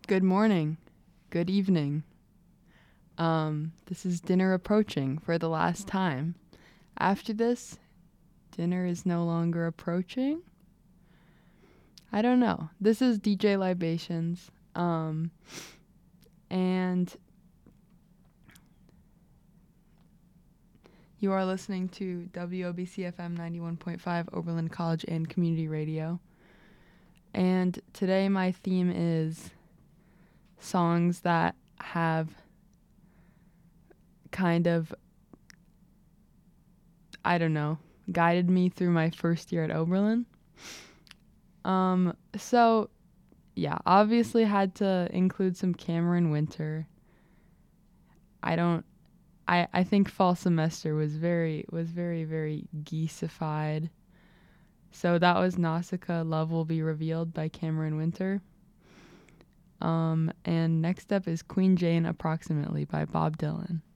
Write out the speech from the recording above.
Good morning. Good evening. This is dinner approaching for the last time. After this, dinner is no longer approaching. I don't know. This is DJ Libations. And you are listening to WOBC FM 91.5 Oberlin College and Community Radio. And today my theme is songs that have kind of, guided me through my first year at Oberlin. Obviously had to include some Cameron Winter. I think fall semester was very, very geesified. So that was Nausicaa, Love Will Be Revealed by Cameron Winter. And next up is Queen Jane Approximately by Bob Dylan.